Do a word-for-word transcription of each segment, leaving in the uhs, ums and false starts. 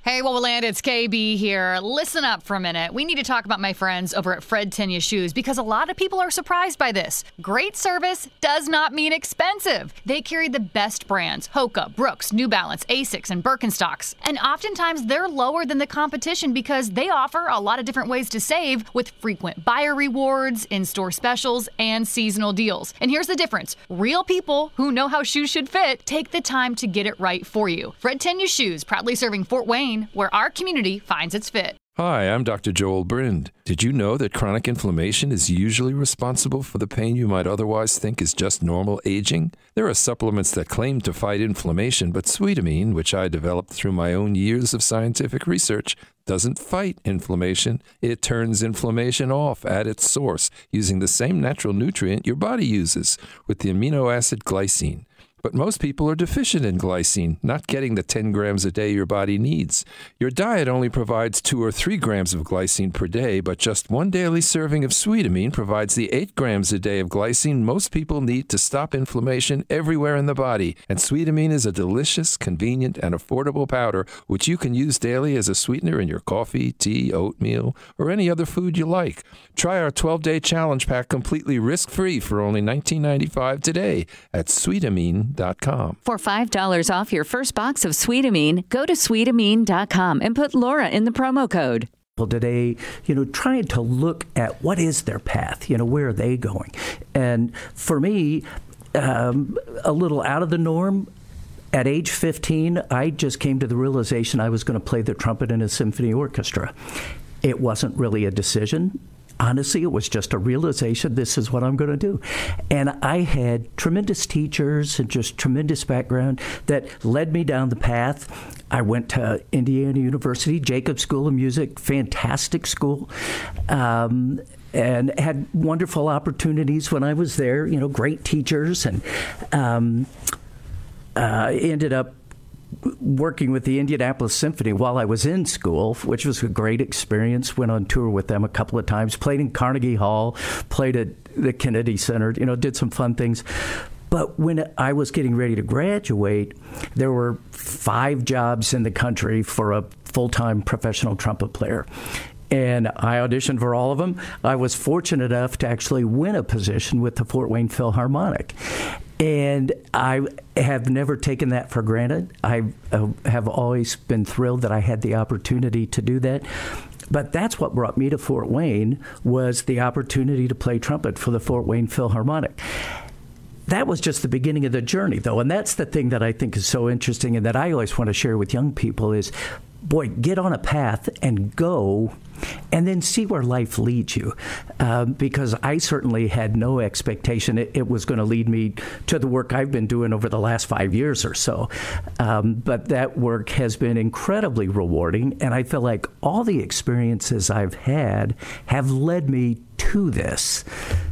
Hey, Wowoland, it's K B here. Listen up for a minute. We need to talk about my friends over at Fred Tenya Shoes because a lot of people are surprised by this. Great service does not mean expensive. They carry the best brands, Hoka, Brooks, New Balance, Asics, and Birkenstocks. And oftentimes they're lower than the competition because they offer a lot of different ways to save with frequent buyer rewards, in-store specials, and seasonal deals. And here's the difference. Real people who know how shoes should fit take the time to get it right for you. Fred Tenya Shoes, proudly serving Fort Wayne, where our community finds its fit. Hi, I'm Doctor Joel Brind. Did you know that chronic inflammation is usually responsible for the pain you might otherwise think is just normal aging? There are supplements that claim to fight inflammation, but Sweetamine, which I developed through my own years of scientific research, doesn't fight inflammation. It turns inflammation off at its source using the same natural nutrient your body uses with the amino acid glycine. But most people are deficient in glycine, not getting the ten grams a day your body needs. Your diet only provides two or three grams of glycine per day, but just one daily serving of Sweetamine provides the eight grams a day of glycine most people need to stop inflammation everywhere in the body. And Sweetamine is a delicious, convenient, and affordable powder which you can use daily as a sweetener in your coffee, tea, oatmeal, or any other food you like. Try our twelve-day challenge pack completely risk-free for only nineteen ninety-five today at Sweetamine. For five dollars off your first box of Sweetamine, go to Sweetamine dot com and put Laura in the promo code. Today, you know, trying to look at what is their path, you know, where are they going? And for me, um, a little out of the norm, at age fifteen, I just came to the realization I was going to play the trumpet in a symphony orchestra. It wasn't really a decision. Honestly, it was just a realization, this is what I'm going to do. And I had tremendous teachers and just tremendous background that led me down the path. I went to Indiana University, Jacobs School of Music, fantastic school, um, and had wonderful opportunities when I was there, you know, great teachers, and um, uh, ended up working with the Indianapolis Symphony while I was in school, which was a great experience. Went on tour with them a couple of times, played in Carnegie Hall, played at the Kennedy Center, you know, did some fun things. But when I was getting ready to graduate, there were five jobs in the country for a full-time professional trumpet player. And I auditioned for all of them. I was fortunate enough to actually win a position with the Fort Wayne Philharmonic. And I have never taken that for granted. I uh, have always been thrilled that I had the opportunity to do that. But that's what brought me to Fort Wayne, was the opportunity to play trumpet for the Fort Wayne Philharmonic. That was just the beginning of the journey, though. And that's the thing that I think is so interesting and that I always want to share with young people is, boy, get on a path and go and then see where life leads you. Um, because I certainly had no expectation it, it was going to lead me to the work I've been doing over the last five years or so. Um, but that work has been incredibly rewarding. And I feel like all the experiences I've had have led me to this.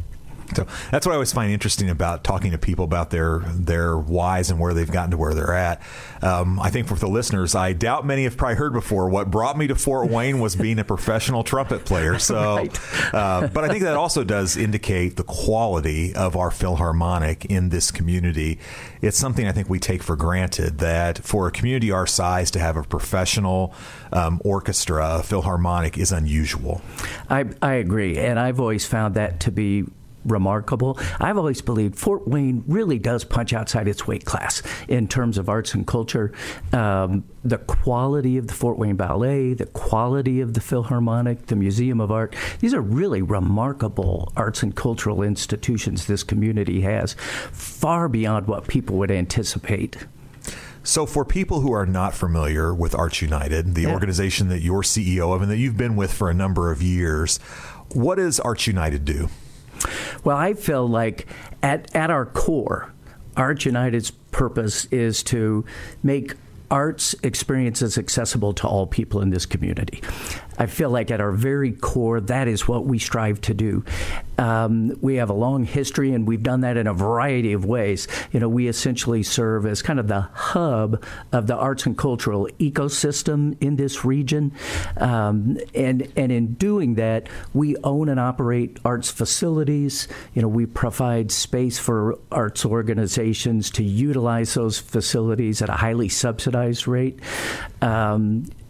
So that's what I always find interesting about talking to people about their their whys and where they've gotten to where they're at. Um, I think for the listeners, I doubt many have probably heard before, what brought me to Fort Wayne was being a professional trumpet player. So, right. uh, but I think that also does indicate the quality of our Philharmonic in this community. It's something I think we take for granted, that for a community our size to have a professional um, orchestra, a Philharmonic, is unusual. I, I agree, and I've always found that to be remarkable. I've always believed Fort Wayne really does punch outside its weight class in terms of arts and culture. Um, the quality of the Fort Wayne Ballet, the quality of the Philharmonic, the Museum of Art, these are really remarkable arts and cultural institutions this community has, far beyond what people would anticipate. So for people who are not familiar with Arts United, the yeah. organization that you're C E O of and that you've been with for a number of years, what does Arts United do? Well, I feel like at, at our core, Arts United's purpose is to make arts experiences accessible to all people in this community. I feel like at our very core, that is what we strive to do. Um, we have a long history, and we've done that in a variety of ways. You know, we essentially serve as kind of the hub of the arts and cultural ecosystem in this region. Um, and, and in doing that, we own and operate arts facilities. You know, we provide space for arts organizations to utilize those facilities at a highly subsidized rate. Um,